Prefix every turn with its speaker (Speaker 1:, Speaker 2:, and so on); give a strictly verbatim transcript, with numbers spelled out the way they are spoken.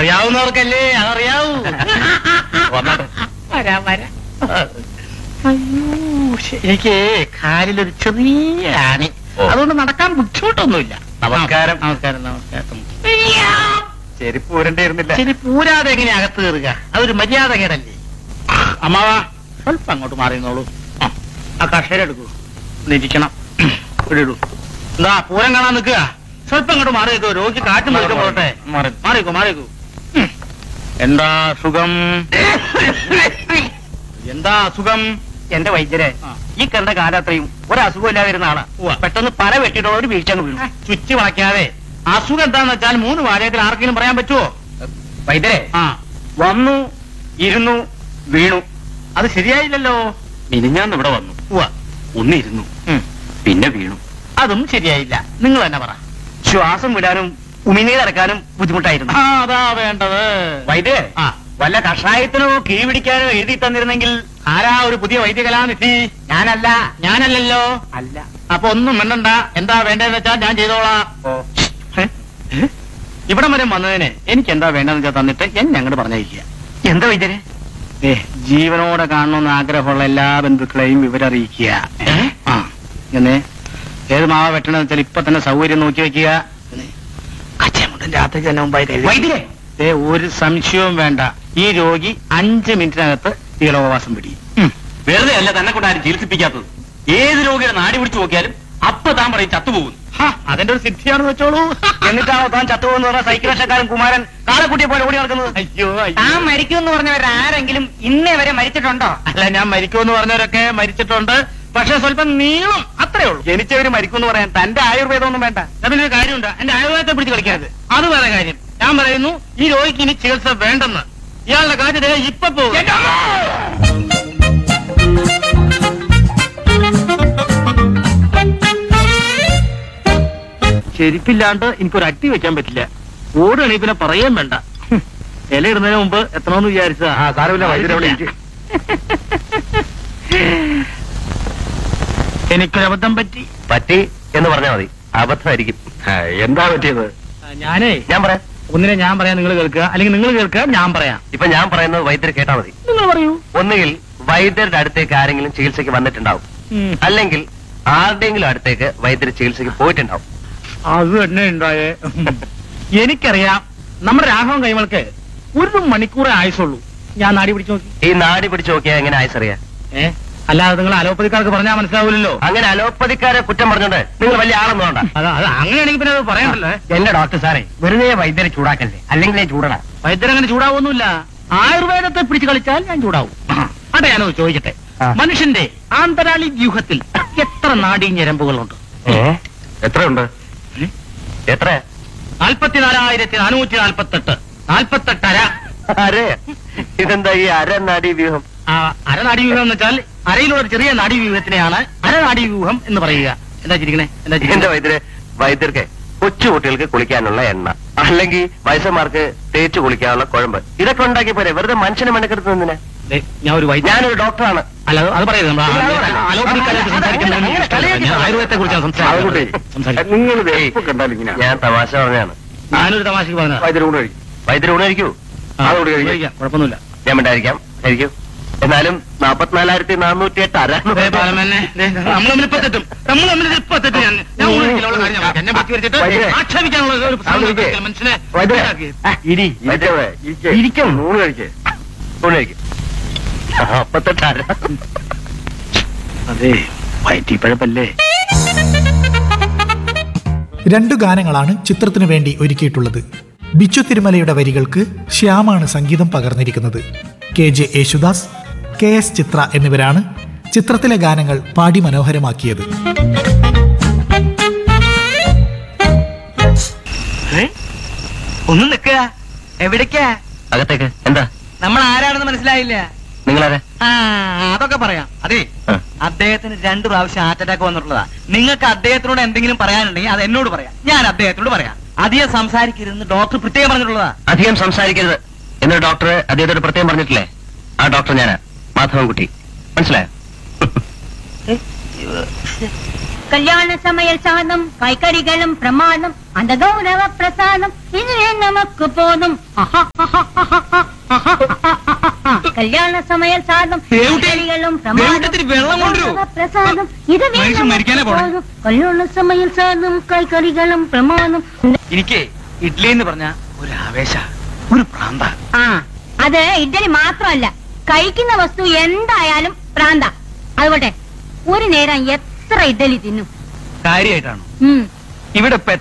Speaker 1: അറിയാവുന്നവർക്കല്ലേ അതറിയാവൂ. വരാ വരാ. അയ്യോ, എനിക്ക് കാലിലൊരു ചെറിയ ആണി, അതുകൊണ്ട് നടക്കാൻ ബുദ്ധിമുട്ടൊന്നുമില്ല.
Speaker 2: നമസ്കാരം.
Speaker 1: നമസ്കാരം നമസ്കാരം.
Speaker 2: ചെരുപ്പ് ഊരണ്ടിരുന്നില്ല.
Speaker 1: ചെരുപ്പ് ഊരാതെ എങ്ങനെ അകത്ത് കയറുക? അതൊരു മര്യാദ കേടല്ലേ. അമ്മാവാ, സ്വല്പം അങ്ങോട്ട് മാറിയുന്നോളൂ. ആ കഷേര എടുക്കൂ, ഇരിക്കണം. ഇടൂ. എന്താ പൂരം കാണാൻ നിൽക്കുക? സ്വല്പം അങ്ങോട്ട് മാറി നിൽക്കൂ, രോഗി കാറ്റ് നിൽക്കാൻ പോട്ടെ. മാറിക്കൂ മാറിക്കൂ. എന്താ സുഖം? എന്താ അസുഖം?
Speaker 2: എന്റെ വൈദ്യരെ, ഈ കണ്ട കാലത്രയും ഒരസുഖം ഇല്ലാതിരുന്ന ആളാ. പെട്ടെന്ന് പല വെട്ടിയിട്ടുള്ള ഒരു വീഴ്ച വീണു.
Speaker 1: ചുറ്റി വളയ്ക്കാതെ. അസുഖം എന്താന്ന് വെച്ചാൽ മൂന്ന് വാചകത്തിൽ ആർക്കെങ്കിലും പറയാൻ പറ്റുമോ?
Speaker 2: വൈദ്യരെ,
Speaker 1: ആ
Speaker 2: വന്നു, ഇരുന്നു, വീണു.
Speaker 1: അത് ശരിയായില്ലല്ലോ.
Speaker 2: മിനിഞ്ഞാന്ന് ഇവിടെ വന്നു, ഒന്നിരുന്നു, പിന്നെ വീണു.
Speaker 1: അതും ശരിയായില്ല. നിങ്ങൾ തന്നെ പറ.
Speaker 2: ശ്വാസം വിടാനും ഉമിനീരടക്കാനും ബുദ്ധിമുട്ടായിരുന്നു.
Speaker 1: ആ, അതാ വേണ്ടത്.
Speaker 2: വൈദ്യരെ,
Speaker 1: ആ
Speaker 2: വല്ല കഷായത്തിനോ കീഴ് പിടിക്കാനോ എഴുതി തന്നിരുന്നെങ്കിൽ.
Speaker 1: ആരാ ഒരു പുതിയ വൈദ്യകലാനിധി?
Speaker 2: ഞാനല്ല.
Speaker 1: ഞാനല്ലല്ലോ.
Speaker 2: അല്ല.
Speaker 1: അപ്പൊ ഒന്നും വേണ്ടണ്ട. എന്താ വേണ്ടതെന്ന് വെച്ചാൽ ഞാൻ ചെയ്തോളാം. ഇവിടം വരെ വന്നതിന് എനിക്ക് എന്താ വേണ്ടെന്ന് വെച്ചാൽ തന്നിട്ട് എന്നെ അങ്ങോട്ട് പറഞ്ഞയക്കുക.
Speaker 2: എന്താ വൈദ്യരെ?
Speaker 1: ഏ ജീവനോടെ കാണണമെന്ന് ആഗ്രഹമുള്ള എല്ലാ ബന്ധുക്കളെയും വിവരറിയിക്കുക. ആ ഇങ്ങനെ ഏത് മാവ വെട്ടണമെന്ന് വെച്ചാൽ ഇപ്പൊ തന്നെ സൗകര്യം നോക്കി വെക്കുക. കച്ചമുണ്ടൻ രാത്രിക്ക് തന്നെ മുമ്പായി
Speaker 2: വൈദ്യരെ,
Speaker 1: ഏ ഒരു സംശയവും വേണ്ട. ഈ രോഗി അഞ്ച് മിനിറ്റിനകത്ത് തീലോപവാസം പിടിയും.
Speaker 2: വെറുതെ അല്ല തന്നെ കൊണ്ട് ആരും ചികിത്സിപ്പിക്കാത്തത്. ഏത് രോഗിയുടെ നാടി പിടിച്ചു നോക്കിയാലും അപ്പൊ താൻ പറയും ചത്തുപോകുന്നു.
Speaker 1: അതിന്റെ ഒരു സിദ്ധിയാണെന്ന് വെച്ചോളൂ.
Speaker 2: എന്നിട്ടാണോ താൻ ചത്തുപോകുന്ന പറഞ്ഞ സൈക്കിൾ രക്ഷക്കാരൻ കുമാരൻ കാളക്കുട്ടിയെ പോലെ ഓടി നടക്കുന്നത്?
Speaker 1: അയ്യോ
Speaker 2: താൻ മരിക്കുമെന്ന് പറഞ്ഞവരാരെങ്കിലും ഇന്നേ വരെ മരിച്ചിട്ടുണ്ടോ?
Speaker 1: അല്ല, ഞാൻ മരിക്കുമെന്ന് പറഞ്ഞവരൊക്കെ മരിച്ചിട്ടുണ്ട്. പക്ഷെ സ്വല്പം നീളം, അത്രേ ഉള്ളൂ.
Speaker 2: ജനിച്ചവര് മരിക്കുമെന്ന് പറയാൻ തന്റെ ആയുർവേദം ഒന്നും വേണ്ട.
Speaker 1: അതിനൊരു കാര്യമുണ്ട്. എന്റെ ആയുർവേദത്തെ പിടിച്ച് കളിക്കരുത്. അത് വേറെ കാര്യം. ഞാൻ പറയുന്നു, ഈ രോഗിക്ക് ഇനി ചികിത്സ വേണ്ടെന്ന്. ഇയാളുടെ കാര്യം ഇപ്പൊ പോകും. ചെരുപ്പില്ലാണ്ട് എനിക്കൊരു അട്ടി വെക്കാൻ പറ്റില്ല. ഓടുകയാണെങ്കിൽ പിന്നെ പറയാൻ വേണ്ട. ഇല ഇടുന്നതിന് മുമ്പ് എത്തണമെന്ന് വിചാരിച്ചതാ.
Speaker 2: ആ സാരമില്ല, വൈദ്യുതി
Speaker 1: എനിക്കൊരു അബദ്ധം പറ്റി.
Speaker 2: പറ്റി എന്ന് പറഞ്ഞാൽ മതി. അബദ്ധമായിരിക്കും. എന്താ പറ്റിയത്?
Speaker 1: ഞാനേ
Speaker 2: ഞാൻ പറയാം.
Speaker 1: ഒന്നിനെ ഞാൻ പറയാം, നിങ്ങൾ കേൾക്കുക. അല്ലെങ്കിൽ നിങ്ങൾ കേൾക്കുക, ഞാൻ പറയാം.
Speaker 2: ഇപ്പൊ ഞാൻ പറയുന്നത് വൈദ്യർ കേട്ടാ മതി.
Speaker 1: നിങ്ങൾ പറയൂ.
Speaker 2: ഒന്നുകിൽ വൈദ്യരുടെ അടുത്തേക്ക് ആരെങ്കിലും ചികിത്സയ്ക്ക് വന്നിട്ടുണ്ടാവും, അല്ലെങ്കിൽ ആരുടെയെങ്കിലും അടുത്തേക്ക് വൈദ്യർ ചികിത്സയ്ക്ക് പോയിട്ടുണ്ടാവും.
Speaker 1: അത് തന്നെ ഉണ്ടായേ. എനിക്കറിയാം, നമ്മുടെ രാഘവൻ കൈമൾക്ക് ഒരു മണിക്കൂറേ ആയുസുള്ളൂ. ഞാൻ നാടി പിടിച്ചു നോക്കി.
Speaker 2: ഈ നാടി പിടിച്ചു നോക്കിയാൽ എങ്ങനെ ആയുസറിയാ?
Speaker 1: ഏ അല്ലാതെ നിങ്ങൾ അലോപ്പതിക്കാർക്ക് പറഞ്ഞാൽ മനസ്സിലാവില്ലല്ലോ.
Speaker 2: അങ്ങനെ അലോപ്പതിക്കാരെ കുറ്റം പറഞ്ഞോണ്ട് നിങ്ങൾ വലിയ ആളൊന്നും വേണ്ട.
Speaker 1: അത് അത് അങ്ങനെയാണെങ്കിൽ പിന്നെ അത് പറയണ്ടല്ലോ.
Speaker 2: എന്റെ ഡോക്ടർ സാറേ, വെറുതെ വൈദ്യരെ ചൂടാക്കല്ലേ, അല്ലെങ്കിൽ ചൂടണ.
Speaker 1: വൈദ്യരങ്ങനെ ചൂടാവൊന്നുമില്ല. ആയുർവേദത്തെ പിടിച്ച് കളിച്ചാൽ ഞാൻ ചൂടാവും. അതെ, ഞാനത് ചോദിക്കട്ടെ, മനുഷ്യന്റെ ആന്തരാളി വ്യൂഹത്തിൽ എത്ര നാഡീ ഞരമ്പുകളുണ്ട്?
Speaker 2: എത്രയുണ്ട്? എത്ര?
Speaker 1: നാൽപ്പത്തിനാലായിരത്തി നാനൂറ്റി നാൽപ്പത്തെട്ട്. നാൽപ്പത്തെട്ടര.
Speaker 2: അരെ, ഇതെന്താ ഈ അര നാഡീ വ്യൂഹം?
Speaker 1: അരനാഡീവ്യൂഹം എന്ന് വെച്ചാൽ അരയിലുള്ള ഒരു ചെറിയ നാഡീവ്യൂഹത്തിനെയാണ് അരനാഡീവ്യൂഹം എന്ന് പറയുക. എന്താ ചിരിക്കണേ? എന്താ
Speaker 2: എന്റെ വൈദ്യരെ, വൈദ്യർക്ക് കൊച്ചു കുട്ടികൾക്ക് കുളിക്കാനുള്ള എണ്ണ, അല്ലെങ്കിൽ വയസ്സന്മാർക്ക് തേച്ചു കുളിക്കാനുള്ള കുഴമ്പ്, ഇതൊക്കെ ഉണ്ടാക്കി പോരെ. വെറുതെ മനുഷ്യനെ മെനക്കെടുത്ത് നിന്നെ.
Speaker 1: ഞാൻ ഒരു വൈദ്യ
Speaker 2: ഞാനൊരു ഡോക്ടറാണ്.
Speaker 1: അല്ല, അത് പറയരുത്. ആയുർവേദത്തെ കുറിച്ചാണ് സംസാരിക്കുന്നത്.
Speaker 2: ഞാൻ തമാശ പറഞ്ഞാണ്.
Speaker 1: ഞാനൊരു തമാശക്ക് പറഞ്ഞ
Speaker 2: വൈദ്യർ ഊണ് കഴിക്കും. വൈദ്യർ ഊണ് കഴിക്കൂ.
Speaker 1: കഴിക്കാം, കുഴപ്പമൊന്നുമില്ല.
Speaker 2: ഞാൻ മിണ്ടായിരിക്കാം, കഴിക്കൂ. എന്നാലും നാപ്പത്തിനാലായിരത്തി നാനൂറ്റി എട്ട് അര
Speaker 1: നമ്മൾ തമ്മിൽ ഇപ്പൊ തെറ്റും. നമ്മൾ തമ്മിൽ ഇപ്പൊ തെറ്റും. ഞാൻ ഞാൻ ഊണിലുള്ള കാര്യം എന്നെ പറ്റി വെച്ചിട്ട് ആക്ഷേപിക്കാനുള്ള ഒരു മനുഷ്യനെ
Speaker 2: ഇരിക്കും. ഊണ് കഴിക്കേ, ഊണ് കഴിക്കും. നാപ്പത്തെട്ട് അര.
Speaker 1: അതെ, വയറ്റിപ്പഴപ്പല്ലേ.
Speaker 3: രണ്ടു ഗാനങ്ങളാണ് ചിത്രത്തിനു വേണ്ടി ഒരുക്കിയിട്ടുള്ളത്. ബിച്ചു തിരുമലയുടെ വരികൾക്ക് ശ്യാമാണ് സംഗീതം പകർന്നിരിക്കുന്നത്. K J Yesudas, K S ചിത്ര എന്നിവരാണ് ചിത്രത്തിലെ ഗാനങ്ങൾ പാടി മനോഹരമാക്കിയത്.
Speaker 2: ഒന്ന് നിൽക്കുക. എവിടേക്കാ? അകത്തേക്ക്. എന്താ? നമ്മൾ ആരാണെന്ന് മനസ്സിലായില്ല. നിങ്ങളാരാ?
Speaker 1: ആ അതൊക്കെ പറയാം. അതെ, അദ്ദേഹത്തിന് രണ്ടു പ്രാവശ്യം ഹാർട്ട് അറ്റാക്ക് വന്നിട്ടുള്ളതാ. നിങ്ങൾക്ക് അദ്ദേഹത്തിനോട് എന്തെങ്കിലും പറയാനുണ്ടെങ്കിൽ അത് എന്നോട് പറയാം, ഞാൻ അദ്ദേഹത്തിനോട് പറയാം. അധികം സംസാരിക്കരുതെന്ന് ഡോക്ടർ പ്രത്യേകം പറഞ്ഞിട്ടുള്ളതാ.
Speaker 2: അധികം സംസാരിക്കരുത് എന്നൊരു ഡോക്ടർ അദ്ദേഹത്തോട് പ്രത്യേകം പറഞ്ഞിട്ടില്ലേ? ആ ഡോക്ടർ ഞാനാ, മാധവൻകുട്ടി. മനസ്സിലായോ?
Speaker 4: കല്യാണ സമയ സാധനം കൈക്കറികളും പ്രമാണം അന്ത ഗൗരവ പ്രസാദം ഇതിനെ നമുക്ക് പോന്നും കല്യാണ സമയ സാധനം
Speaker 1: ദേവുട്ടി,
Speaker 4: കൈക്കറികളും
Speaker 1: ദേവുട്ടത്തിന് വെള്ളം കൊണ്ടുവരൂ.
Speaker 4: പ്രസാദം ഇത്
Speaker 1: മനുഷ്യൻ മരിക്കാനേ പോണെ.
Speaker 4: കല്യാണ സമയ സാധനം കൈക്കറികളും പ്രമാണം.
Speaker 1: എനിക്ക് ഇഡ്ഡലി എന്ന് പറഞ്ഞ ഒരു ആവേശ ഒരു പ്രാന്ത.
Speaker 4: ആ അത് ഇഡ്ഡലി മാത്രമല്ല, കഴിക്കുന്ന വസ്തു എന്തായാലും പ്രാന്ത. അതുകൊട്ടെ ഒരു നേരം എത്ര ഇഡ്ഡലി തിന്നും.
Speaker 1: കാര്യമായിട്ടാണോ?
Speaker 4: ഉം
Speaker 1: ഇവിടെ ഇപ്പൊ